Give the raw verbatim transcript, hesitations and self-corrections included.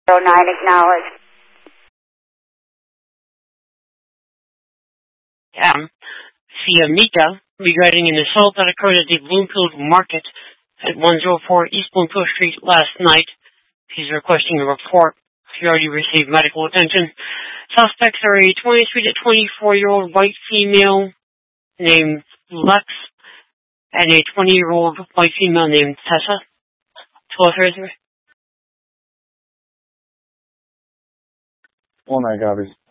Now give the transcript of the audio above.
oh nine, acknowledge. Um, Fiamita, regarding an assault that occurred at the Bloomfield Market at one oh four East Bloomfield Street last night. He's requesting a report. He already received medical attention. Suspects are a twenty-three to twenty-four-year-old white female named Lex and a twenty-year-old white female named Tessa. twelve thirty-three. All night, copies.